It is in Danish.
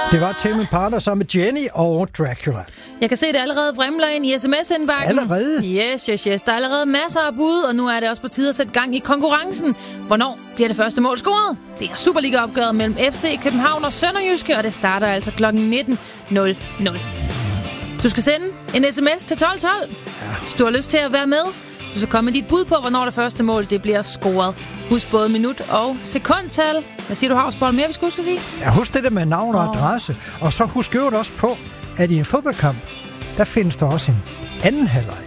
Det var Tame Impala sammen med Jenny og Dracula. Jeg kan se, det allerede vrimler ind i sms-indbakken. Allerede? Yes. Der er allerede masser af bud, og nu er det også på tide at sætte gang i konkurrencen. Hvornår bliver det første mål scoret? Det er Superliga-opgøret mellem FC København og Sønderjyske, og det starter altså kl. 19.00. Du skal sende en sms til 1212, hvis du har lyst til at være med. Du skal komme med dit bud på, hvornår det første mål det bliver scoret. Husk både minut og sekundtal. Hvad siger du, Havsbold, mere vi skal huske at sige? Ja, husk det der med navn og adresse. Og så husk øvrigt også på, at i en fodboldkamp, der findes der også en anden halvleg.